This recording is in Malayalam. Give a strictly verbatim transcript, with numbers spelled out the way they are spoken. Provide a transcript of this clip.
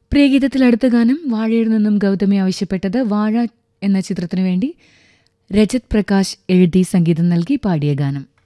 പ്രിയഗീതത്തിൽ അടുത്ത ഗാനം വാഴയിൽ നിന്നും ഗൗതമി ആവശ്യപ്പെട്ടത്. വാഴ എന്ന ചിത്രത്തിനു വേണ്ടി രജത് പ്രകാശ് എഴുതി സംഗീതം നൽകി പാടിയ ഗാനം.